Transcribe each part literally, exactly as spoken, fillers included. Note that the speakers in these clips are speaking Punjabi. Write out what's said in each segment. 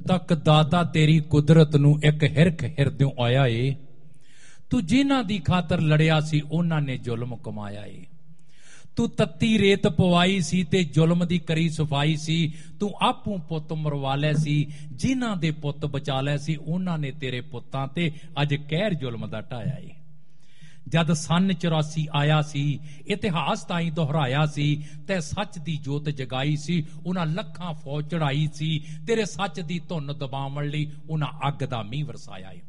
तक दाता तेरी कुदरत नूं एक हिरख हिरद्यों आया है। तू जिन्हां दी खातर लड़िया सी उन्हां ने जुल्म कमाया है। तू तत्ती रेत पवाई सी ते जुल्म दी करी सफाई सी। तू आपू पुत मरवा लै सी, जिन्हां दे पुत बचा लै सी उन्हां ने तेरे पुत्तां ते अज कहर जुल्म दा ढाया है। जद सन चौरासी आया सी इतिहास ताई दोहराया सी, तै सच दी जोत जगाई सी उन्हां लखां फौज चढ़ाई सी। तेरे सच दी धुन दबावण लई उन्हां अग दा मींह वरसाया है।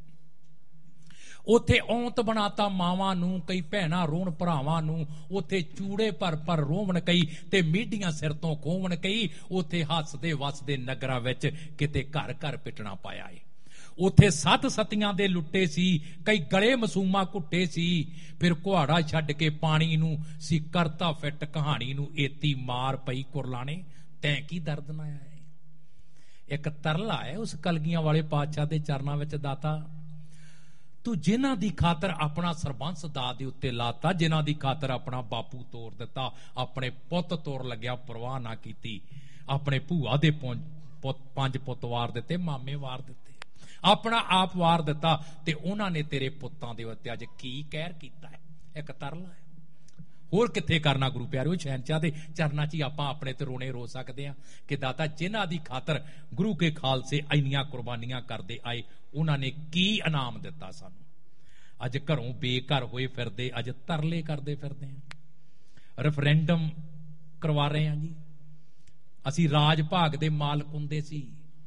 उथे औंत बनाता मावां नूं, कई भैणां रोण भरावां नूं। उथे चूड़े भर भर रोवण कई ते मीडियां सिर तों खोवण कई। उथे हसदे वसदे नगरां विच किते घर घर पिटना पाया है। उथे सत सतियां दे लुट्टे सी, कई गले मसूमा घुट्टे सी। फिर कुहाड़ा छड्ड के पानी नूं सी करता फिट कहानी नूं। एती मार पई कुरलाने तैं की दर्द ना आए। एक तरला है उस कलगियां वाले पातशाह दे चरनां विच, दाता तू जिन्हां दी खातर अपना सरबंस दाऽ दे उत्ते लाता, जिन्हां दी खातर अपना बापू तोड़ दिता, अपने पुत तोड़ लग्या परवाह ना कीती। अपने भूआ दे पंज पुत वार दिते, मामे वार दिते, अपना आप वार दिता ते उन्हां ने तेरे पुत्तां दे उत्ते अज की कहर कीता है। एक तरला है, होर किथे करना गुरु प्यारिओ। शहनशाह दे चरनां च ही आपां अपने ते रोने रो सकदे हां कि दाता जिन्हां दी खातर गुरु के खालसे इन्नियां कुर्बानियां करदे आए उन्हां ने की इनाम दिता सानू। अज घरों बेघर होए फिरदे, अज तरले करदे फिरदे हां। रेफरेंडम करवा रहे हां जी, असीं राज भाग दे मालक हुंदे सी।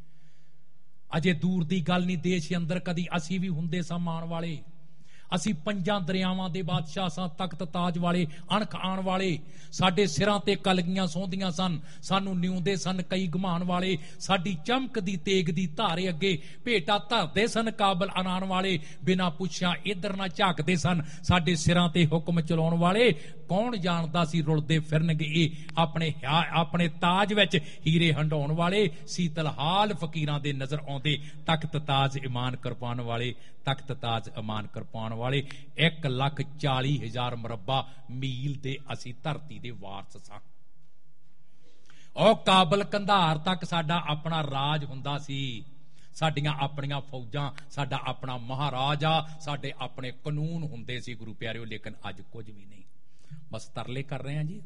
अजे दूर दी गल नहीं, देश अंदर कदी असीं भी हुंदे सां माण वाले। असीं पंजां दरियावां दे बादशाह सां, तख्त ताज वाले, अणख आण वाले। साडे सिरां ते कलगियां सौंदियां सन, सानू निउंदे सन कई घुमाण वाले। साडी चमक दी तेग दी धारे अगे भेटा धरदे सन काबल अनाण वाले। बिना पुछिया इधर ना झाकदे सन, साडे सिरां ते हुक्म चलाउण वाले। कौन जानदा सी रुलदे फिरनगे ए अपने अपने ताज विच हीरे हंडाउण वाले। सीतल हाल फकीरां दे नजर आउंदे, तख्त ताज ईमान करपाउण वाले, तख्त ताज ईमान करपाउण वाले। एक लख चाली हजार मुरब्बा मील दे असी धरती दे वारस सां। ओ काबल कंधार तक साडा अपना राज हुंदा सी, साडियां अपनियां फौजां, साडा अपना महाराजा, साडे अपने कानून हुंदे सी गुरु प्यारिओ। लेकिन अज कुछ भी नहीं, बस तरले कर रहे हैं जी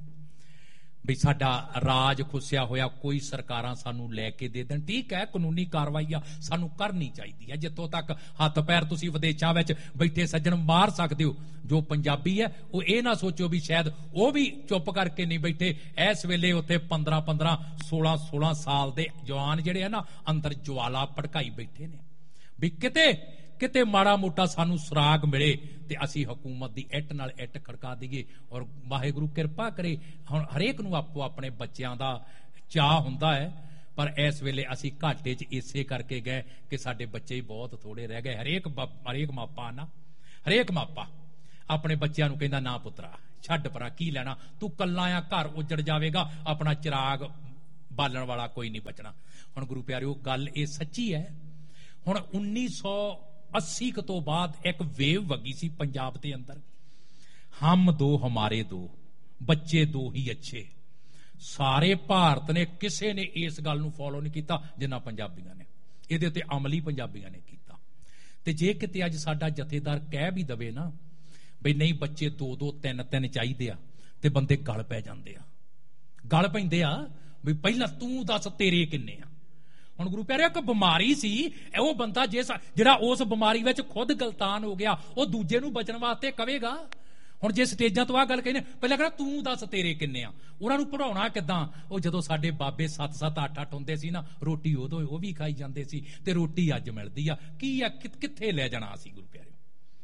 भी साडा राज खुसिया होया कोई सरकारां सानू लैके दे देण। ठीक है, कानूनी कार्रवाई आ सानू करनी चाहिदी है। जित्थों तक हत्थ पैर तुसीं विदेशां विच बैठे सज्जण मार सकदे हो, जो पंजाबी है वो ये ना सोचो भी शायद वो भी चुप करके नहीं बैठे। इस वेले उत्थे पंद्रह पंद्रह सोलह सोलह साल दे जवान जिहड़े है ना अंदर ज्वाला भड़काई बैठे ने भी किते किते माड़ा मोटा सानू सुराग मिले ते असी हुकूमत दी इट नाल इट खड़का दईए। और वाहिगुरू किरपा करे, हुण हरेक नूं आपो अपने बच्चों का चाह हुंदा है, पर इस वेले असी घाटे च इसे करके गए कि साडे बच्चे ही बहुत थोड़े रह गए। हरेक हरेक मापा ना हरेक मापा अपने बच्चों नूं कहंदा ना पुत्रा छड्ड परा की लैना, तू कल्ला आ, घर उजड़ जावेगा, अपना चिराग बालण वाला कोई नहीं बचना। हुण गुरु प्यारिओ गल ये सच्ची है। हुण उन्नीस सौ अस्सी तो बाद एक वेव वगी सी पंजाब के अंदर, हम दो हमारे दो, बच्चे दो ही अच्छे। सारे भारत ने किसी ने इस गल नूं फॉलो नहीं किया जिन्ना पंजाबियों ने, इहदे ते अमली पंजाबियों ने किया। ते जे किते अज साडा जथेदार कह भी दवे ना बई नहीं बच्चे दो दो तीन तीन चाहिए आ, ते बंदे गल पै जांदे आ, गल पैंदे आ भी पहला तू दस तेरे किन्ने आ। हुण गुरु प्यारे एक बीमारी सी, वो बंदा जिस जिहड़ा उस बीमारी विच खुद गलतान हो गया वो दूजे नूं बचण वास्ते कवेगा। हुण जे स्टेजां तो आ गल कहने पहले कहना तू दस तेरे किन्ने आ, उन्हां नूं पढ़ाउणा किदां। वो जदों साडे बाबे सत्त सत्त अठ अठ हुंदे सी ना, रोटी उदों वो भी खाई जांदे सी ते रोटी अज मिलदी आ की आ कित्थे ले जाना सी गुरु प्यारे।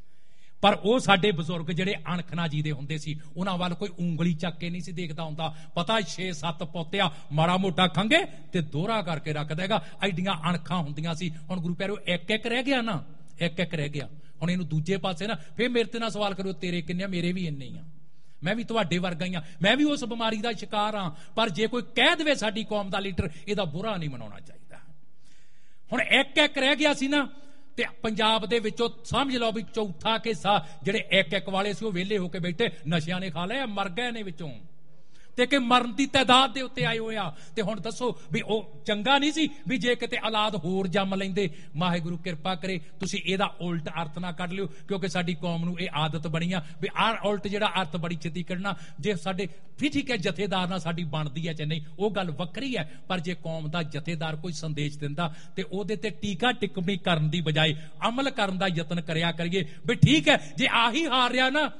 पर वो साडे बजुर्ग जिहड़े अणखना जी दे हुंदे सी उन्हां वल कोई ਉਂਗਲੀ ਚੱਕ के नहीं सी देखदा हुंदा। पता छे सत्त पोतिया माड़ा मोटा खंगे ते दोहरा करके रख देगा, एडियां अणखां हुंदियां सी। हुण गुरु प्यारो एक एक रह गया ना, एक एक रह गया। हुण इहनूं दूजे पासे ना फिर मेरे ते ना सवाल करो तेरे किन्ने, मेरे भी इन्ने ही आ, मैं भी तुहाडे वर्गा ही आ, मैं भी उस बीमारी का शिकार हाँ। पर जे कोई कह दे साडी कौम का लीडर इहदा बुरा नहीं मनाउणा चाहिए। हुण एक एक रह गया सी ना, ते पंजाब दे विचों समझ लो भी चौथा हिस्सा जिहड़े एक एक वाले सी वो वेले होके बैठे नशियां ने खा लिया, मर गए ने विचों। ਤੇ ਕਿ ਮਰਨ ਦੀ ਤਾਦਾਦ ਦੇ ਉੱਤੇ ਆਏ ਹੋਏ ਆ। ਤੇ ਹੁਣ ਦੱਸੋ ਵੀ ਉਹ ਚੰਗਾ ਨਹੀਂ ਸੀ ਵੀ ਜੇ ਕਿਤੇ ਔਲਾਦ ਹੋਰ ਜੰਮ ਲੈਂਦੇ? ਵਾਹਿਗੁਰੂ ਕਿਰਪਾ ਕਰੇ ਤੁਸੀਂ ਇਹਦਾ ਉਲਟ ਅਰਥ ਨਾ ਕੱਢ ਲਿਓ, ਕਿਉਂਕਿ ਸਾਡੀ ਕੌਮ ਨੂੰ ਇਹ ਆਦਤ ਬਣੀ ਆ ਵੀ ਆਹ ਉਲਟ ਜਿਹੜਾ ਅਰਥ ਬੜੀ ਛੇਤੀ ਕੱਢਣਾ। ਜੇ ਸਾਡੇ ਫਿਰ ਠੀਕ ਹੈ ਜਥੇਦਾਰ ਨਾਲ ਸਾਡੀ ਬਣਦੀ ਹੈ ਜਾਂ ਨਹੀਂ ਉਹ ਗੱਲ ਵੱਖਰੀ ਹੈ, ਪਰ ਜੇ ਕੌਮ ਦਾ ਜਥੇਦਾਰ ਕੋਈ ਸੰਦੇਸ਼ ਦਿੰਦਾ ਤੇ ਉਹਦੇ ਤੇ ਟੀਕਾ ਟਿੱਪਣੀ ਕਰਨ ਦੀ ਬਜਾਏ ਅਮਲ ਕਰਨ ਦਾ ਯਤਨ ਕਰਿਆ ਕਰੀਏ ਵੀ ਠੀਕ ਹੈ ਜੇ ਆਹੀ ਹਾਰ ਰਿਹਾ ਨਾ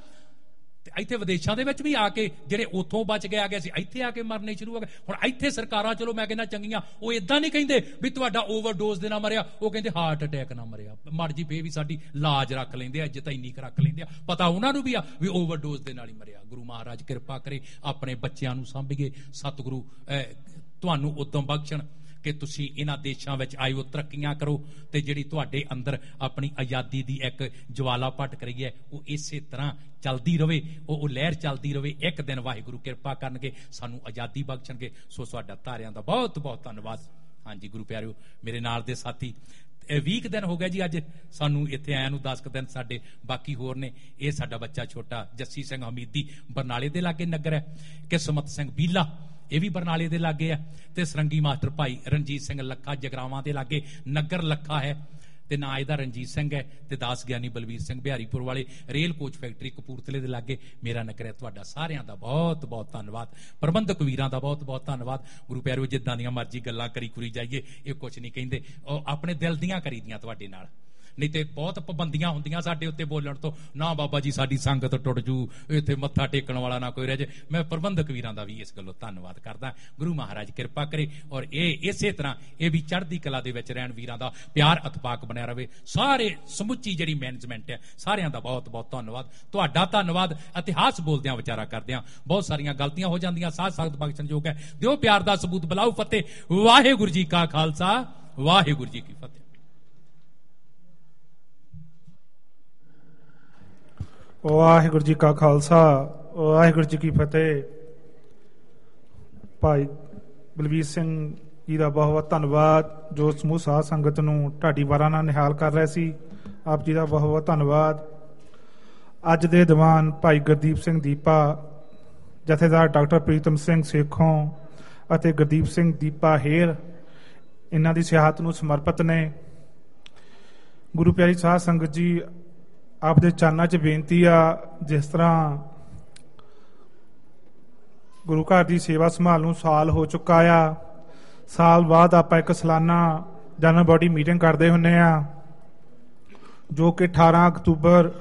ਤੇ ਇੱਥੇ ਵਿਦੇਸ਼ਾਂ ਦੇ ਵਿੱਚ ਵੀ ਆ ਕੇ ਜਿਹੜੇ ਉੱਥੋਂ ਬਚ ਕੇ ਆ ਗਏ ਸੀ ਇੱਥੇ ਆ ਕੇ ਮਰਨੇ ਸ਼ੁਰੂ ਹੋ ਗਏ। ਹੁਣ ਇੱਥੇ ਸਰਕਾਰਾਂ ਚਲੋ ਮੈਂ ਕਹਿੰਦਾ ਚੰਗੀਆਂ, ਉਹ ਇਦਾਂ ਨਹੀਂ ਕਹਿੰਦੇ ਵੀ ਤੁਹਾਡਾ ਓਵਰਡੋਜ਼ ਦੇ ਨਾਲ ਮਰਿਆ, ਉਹ ਕਹਿੰਦੇ ਹਾਰਟ ਅਟੈਕ ਨਾਲ ਮਰਿਆ। ਮਰ ਜੀ ਫੇਰ ਵੀ ਸਾਡੀ ਲਾਜ ਰੱਖ ਲੈਂਦੇ ਆ, ਇੱਜ਼ਤ ਇੰਨੀ ਕੁ ਰੱਖ ਲੈਂਦੇ ਆ, ਪਤਾ ਉਹਨਾਂ ਨੂੰ ਵੀ ਆ ਵੀ ਓਵਰਡੋਜ਼ ਦੇ ਨਾਲ ਹੀ ਮਰਿਆ। ਗੁਰੂ ਮਹਾਰਾਜ ਕਿਰਪਾ ਕਰੇ ਆਪਣੇ ਬੱਚਿਆਂ ਨੂੰ ਸਾਂਭੀਏ। ਸਤਿਗੁਰੂ ਤੁਹਾਨੂੰ ਉਦਮ ਬਖਸ਼ਣ ਕਿ ਤੁਸੀਂ ਇਹਨਾਂ ਦੇਸ਼ਾਂ ਵਿੱਚ ਆਇਓ, ਤਰੱਕੀਆਂ ਕਰੋ ਤੇ ਜਿਹੜੀ ਤੁਹਾਡੇ ਅੰਦਰ ਆਪਣੀ ਆਜ਼ਾਦੀ ਦੀ ਇੱਕ ਜਵਾਲਾ ਭਟਕ ਰਹੀ ਹੈ ਉਹ ਇਸੇ ਤਰ੍ਹਾਂ ਚੱਲਦੀ ਰਵੇ, ਉਹ ਉਹ ਲਹਿਰ ਚੱਲਦੀ ਰਵੇ। ਇੱਕ ਦਿਨ ਵਾਹਿਗੁਰੂ ਕਿਰਪਾ ਕਰਨਗੇ, ਸਾਨੂੰ ਆਜ਼ਾਦੀ ਬਖਸ਼ਣਗੇ। ਸੋ ਤੁਹਾਡਾ ਤਾਰਿਆਂ ਦਾ ਬਹੁਤ ਬਹੁਤ ਧੰਨਵਾਦ। ਹਾਂਜੀ ਗੁਰੂ ਪਿਆਰਿਓ, ਮੇਰੇ ਨਾਲ ਦੇ ਸਾਥੀ ਵੀਹ ਦਿਨ ਹੋ ਗਿਆ ਜੀ ਅੱਜ ਸਾਨੂੰ ਇੱਥੇ ਆਇਆ ਨੂੰ, ਦਸ ਕੁ ਦਿਨ ਸਾਡੇ ਬਾਕੀ ਹੋਰ ਨੇ। ਇਹ ਸਾਡਾ ਬੱਚਾ ਛੋਟਾ ਜੱਸੀ ਸਿੰਘ ਹਮੀਦੀ ਬਰਨਾਲੇ ਦੇ ਲਾਗੇ ਨਗਰ ਹੈ, ਕਿਸਮਤ ਸਿੰਘ ਬੀਲਾ ਇਹ ਵੀ ਬਰਨਾਲੇ ਦੇ ਲਾਗੇ ਹੈ, ਤੇ ਸਰੰਗੀ ਮਾਸਟਰ ਭਾਈ ਰਣਜੀਤ ਸਿੰਘ ਲੱਖਾ ਜਗਰਾਵਾਂ ਦੇ ਲਾਗੇ ਨਗਰ ਲੱਖਾ ਹੈ ਤੇ ਨਾਂ ਇਹਦਾ ਰਣਜੀਤ ਸਿੰਘ ਹੈ, ਤੇ ਦਾਸ ਗਿਆਨੀ ਬਲਵੀਰ ਸਿੰਘ ਬਿਹਾਰੀਪੁਰ ਵਾਲੇ ਰੇਲ ਕੋਚ ਫੈਕਟਰੀ ਕਪੂਰਥਲੇ ਦੇ ਲਾਗੇ ਮੇਰਾ ਨਗਰ ਹੈ। ਤੁਹਾਡਾ ਸਾਰਿਆਂ ਦਾ ਬਹੁਤ ਬਹੁਤ ਧੰਨਵਾਦ, ਪ੍ਰਬੰਧਕ ਵੀਰਾਂ ਦਾ ਬਹੁਤ ਬਹੁਤ ਧੰਨਵਾਦ। ਗੁਰੂ ਪਿਆਰਿਓ, ਜਿੱਦਾਂ ਦੀਆਂ ਮਰਜ਼ੀ ਗੱਲਾਂ ਕਰੀ ਕੁਰੀ ਜਾਈਏ, ਇਹ ਕੁਛ ਨਹੀਂ ਕਹਿੰਦੇ, ਉਹ ਆਪਣੇ ਦਿਲ ਦੀਆਂ ਕਰੀਦੀਆਂ ਤੁਹਾਡੇ ਨਾਲ, ਨਹੀਂ ਤੇ ਬਹੁਤ ਪਾਬੰਦੀਆਂ ਹੁੰਦੀਆਂ ਸਾਡੇ ਉੱਤੇ ਬੋਲਣ ਤੋਂ। ਨਾ ਬਾਬਾ ਜੀ ਸਾਡੀ ਸੰਗਤ ਟੁੱਟ ਜੂ, ਇੱਥੇ ਮੱਥਾ ਟੇਕਣ ਵਾਲਾ ਨਾ ਕੋਈ ਰਹਿ ਜਾਏ। ਮੈਂ ਪ੍ਰਬੰਧਕ ਵੀਰਾਂ ਦਾ ਵੀ ਇਸ ਗੱਲੋਂ ਧੰਨਵਾਦ ਕਰਦਾ। ਗੁਰੂ ਮਹਾਰਾਜ ਕਿਰਪਾ ਕਰੇ ਔਰ ਇਹ ਇਸੇ ਤਰ੍ਹਾਂ ਇਹ ਵੀ ਚੜ੍ਹਦੀ ਕਲਾ ਦੇ ਵਿੱਚ ਰਹਿਣ, ਵੀਰਾਂ ਦਾ ਪਿਆਰ ਅਤਪਾਕ ਬਣਿਆ ਰਵੇ। ਸਾਰੇ ਸਮੁੱਚੀ ਜਿਹੜੀ ਮੈਨੇਜਮੈਂਟ ਹੈ ਸਾਰਿਆਂ ਦਾ ਬਹੁਤ ਬਹੁਤ ਧੰਨਵਾਦ। ਤੁਹਾਡਾ ਧੰਨਵਾਦ। ਇਤਿਹਾਸ ਬੋਲਦਿਆਂ ਵਿਚਾਰਾ ਕਰਦਿਆਂ ਬਹੁਤ ਸਾਰੀਆਂ ਗਲਤੀਆਂ ਹੋ ਜਾਂਦੀਆਂ, ਸਾਧ ਸੰਗਤ ਬਖਸ਼ਣਯੋਗ ਹੈ। ਦਿਓ ਪਿਆਰ ਦਾ ਸਬੂਤ, ਬੁਲਾਓ ਫਤਿਹ। ਵਾਹਿਗੁਰੂ ਜੀ ਕਾ ਖਾਲਸਾ, ਵਾਹਿਗੁਰੂ ਜੀ ਕੀ ਫਤਿਹ। ਵਾਹਿਗੁਰੂ ਜੀ ਕਾ ਖਾਲਸਾ, ਵਾਹਿਗੁਰੂ ਜੀ ਕੀ ਫਤਿਹ। ਭਾਈ ਬਲਵੀਰ ਸਿੰਘ ਜੀ ਦਾ ਬਹੁਤ ਬਹੁਤ ਧੰਨਵਾਦ, ਜੋ ਸਮੂਹ ਸਾਧ ਸੰਗਤ ਨੂੰ ਢਾਡੀ ਵਾਰਾਂ ਨਾਲ ਨਿਹਾਲ ਕਰ ਰਹੇ ਸੀ। ਆਪ ਜੀ ਦਾ ਬਹੁਤ ਬਹੁਤ ਧੰਨਵਾਦ। ਅੱਜ ਦੇ ਦੀਵਾਨ ਭਾਈ ਗੁਰਦੀਪ ਸਿੰਘ ਦੀਪਾ, ਜਥੇਦਾਰ ਡਾਕਟਰ ਪ੍ਰੀਤਮ ਸਿੰਘ ਸੇਖੋਂ ਅਤੇ ਗੁਰਦੀਪ ਸਿੰਘ ਦੀਪਾ ਹੇਰ ਇਹਨਾਂ ਦੀ ਸਿਆਹਤ ਨੂੰ ਸਮਰਪਿਤ ਨੇ। ਗੁਰੂ ਪਿਆਰੀ ਸਾਧ ਸੰਗਤ ਜੀ, ਆਪ ਦੇ ਚਰਨਾਂ 'ਚ ਬੇਨਤੀ ਆ, ਜਿਸ ਤਰ੍ਹਾਂ ਗੁਰੂ ਘਰ ਦੀ ਸੇਵਾ ਸੰਭਾਲ ਨੂੰ ਸਾਲ ਹੋ ਚੁੱਕਾ ਆ, ਸਾਲ ਬਾਅਦ ਆਪਾਂ ਇੱਕ ਸਾਲਾਨਾ ਜਨਰਲ ਬੋਡੀ ਮੀਟਿੰਗ ਕਰਦੇ ਹੁੰਦੇ ਆ, ਜੋ ਕਿ ਅਠਾਰਾਂ ਅਕਤੂਬਰ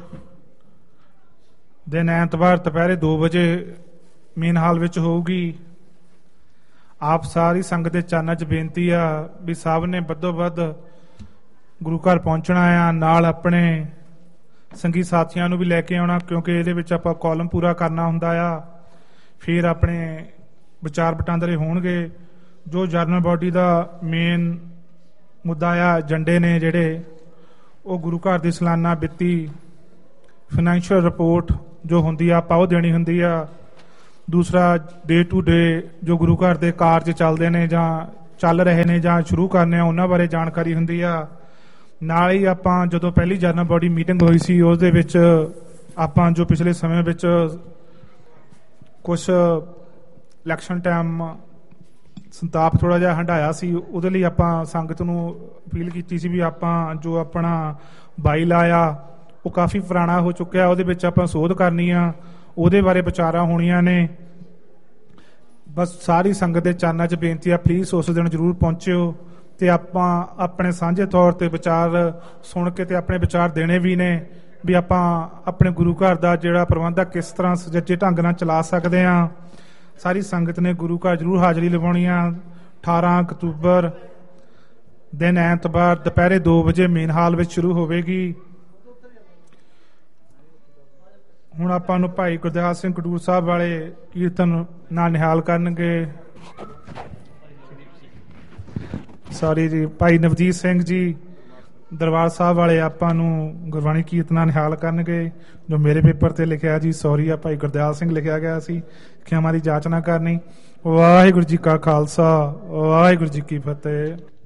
ਦਿਨ ਐਤਵਾਰ ਦੁਪਹਿਰੇ ਦੋ ਵਜੇ ਮੇਨ ਹਾਲ ਵਿੱਚ ਹੋਊਗੀ। ਆਪ ਸਾਰੀ ਸੰਗਤ ਦੇ ਚਰਨਾਂ 'ਚ ਬੇਨਤੀ ਆ ਵੀ ਸਭ ਨੇ ਵੱਧੋ ਵੱਧ ਗੁਰੂ ਘਰ ਪਹੁੰਚਣਾ ਆ, ਨਾਲ ਆਪਣੇ ਸੰਗੀ ਸਾਥੀਆਂ ਨੂੰ ਵੀ ਲੈ ਕੇ ਆਉਣਾ, ਕਿਉਂਕਿ ਇਹਦੇ ਵਿੱਚ ਆਪਾਂ ਕਾਲਮ ਪੂਰਾ ਕਰਨਾ ਹੁੰਦਾ ਆ। ਫਿਰ ਆਪਣੇ ਵਿਚਾਰ ਵਟਾਂਦਰੇ ਹੋਣਗੇ। ਜੋ ਜਨਰਲ ਬਾਡੀ ਦਾ ਮੇਨ ਮੁੱਦਾ ਆ, ਏਜੰਡੇ ਨੇ ਜਿਹੜੇ, ਉਹ ਗੁਰੂ ਘਰ ਦੀ ਸਾਲਾਨਾ ਵਿੱਤੀ ਫਾਈਨੈਂਸ਼ੀਅਲ ਰਿਪੋਰਟ ਜੋ ਹੁੰਦੀ ਆ ਆਪਾਂ ਉਹ ਦੇਣੀ ਹੁੰਦੀ ਆ। ਦੂਸਰਾ ਡੇ ਟੂ ਡੇ ਜੋ ਗੁਰੂ ਘਰ ਦੇ ਕਾਰਜ ਚੱਲਦੇ ਨੇ ਜਾਂ ਚੱਲ ਰਹੇ ਨੇ ਜਾਂ ਸ਼ੁਰੂ ਕਰਨੇ ਆ, ਉਹਨਾਂ ਬਾਰੇ ਜਾਣਕਾਰੀ ਹੁੰਦੀ ਆ। ਨਾਲ ਹੀ ਆਪਾਂ ਜਦੋਂ ਪਹਿਲੀ ਜਨਰਲ ਬਾਡੀ ਮੀਟਿੰਗ ਹੋਈ ਸੀ, ਉਸ ਦੇ ਵਿੱਚ ਆਪਾਂ ਜੋ ਪਿਛਲੇ ਸਮੇਂ ਵਿੱਚ ਕੁਛ ਇਲੈਕਸ਼ਨ ਟਾਈਮ ਸੰਤਾਪ ਥੋੜਾ ਜਿਹਾ ਹੰਢਾਇਆ ਸੀ, ਉਹਦੇ ਲਈ ਆਪਾਂ ਸੰਗਤ ਨੂੰ ਅਪੀਲ ਕੀਤੀ ਸੀ ਵੀ ਆਪਾਂ ਜੋ ਆਪਣਾ ਬਾਈਲਾ ਆ ਉਹ ਕਾਫੀ ਪੁਰਾਣਾ ਹੋ ਚੁੱਕਿਆ, ਉਹਦੇ ਵਿੱਚ ਆਪਾਂ ਸੋਧ ਕਰਨੀ ਆ, ਉਹਦੇ ਬਾਰੇ ਵਿਚਾਰਾਂ ਹੋਣੀਆਂ ਨੇ। ਬਸ ਸਾਰੀ ਸੰਗਤ ਦੇ ਚਰਨਾਂ 'ਚ ਬੇਨਤੀ ਆ, ਪਲੀਜ਼ ਉਸ ਦਿਨ ਜ਼ਰੂਰ ਪਹੁੰਚਿਓ ਤੇ ਆਪਾਂ ਆਪਣੇ ਸਾਂਝੇ ਤੌਰ ਤੇ ਵਿਚਾਰ ਸੁਣ ਕੇ ਤੇ ਆਪਣੇ ਵਿਚਾਰ ਦੇਣੇ ਵੀ ਨੇ ਵੀ ਆਪਾਂ ਆਪਣੇ ਗੁਰੂ ਘਰ ਦਾ ਜਿਹੜਾ ਪ੍ਰਬੰਧ ਆ ਕਿਸ ਤਰ੍ਹਾਂ ਸੁਚੱਜੇ ਢੰਗ ਨਾਲ ਚਲਾ ਸਕਦੇ ਹਾਂ। ਸਾਰੀ ਸੰਗਤ ਨੇ ਗੁਰੂ ਘਰ ਜ਼ਰੂਰ ਹਾਜ਼ਰੀ ਲਵਾਉਣੀ ਆ। ਅਠਾਰਾਂ ਅਕਤੂਬਰ ਦਿਨ ਐਤਵਾਰ ਦੁਪਹਿਰੇ ਦੋ ਵਜੇ ਮੇਨ ਹਾਲ ਵਿੱਚ ਸ਼ੁਰੂ ਹੋਵੇਗੀ। ਹੁਣ ਆਪਾਂ ਨੂੰ ਭਾਈ ਗੁਰਦਿਆਲ ਸਿੰਘ ਖਡੂਰ ਸਾਹਿਬ ਵਾਲੇ ਕੀਰਤਨ ਨਾਲ ਨਿਹਾਲ ਕਰਨਗੇ। ਸੌਰੀ ਜੀ, ਭਾਈ ਨਵਜੀਤ ਸਿੰਘ ਜੀ ਦਰਬਾਰ ਸਾਹਿਬ ਵਾਲੇ ਆਪਾਂ ਨੂੰ ਗੁਰਬਾਣੀ ਕੀਰਤਨਾਂ ਨਿਹਾਲ ਕਰਨਗੇ। ਜੋ ਮੇਰੇ ਪੇਪਰ ਤੇ ਲਿਖਿਆ ਜੀ, ਸੌਰੀ ਆ, ਭਾਈ ਗੁਰਦਿਆਲ ਸਿੰਘ ਲਿਖਿਆ ਗਿਆ ਸੀ, ਕਿ ਹਮਾਰੀ ਜਾਂਚ ਨਾ ਕਰਨੀ। ਵਾਹਿਗੁਰੂ ਜੀ ਕਾ ਖਾਲਸਾ, ਵਾਹਿਗੁਰੂ ਜੀ ਕੀ ਫਤਿਹ।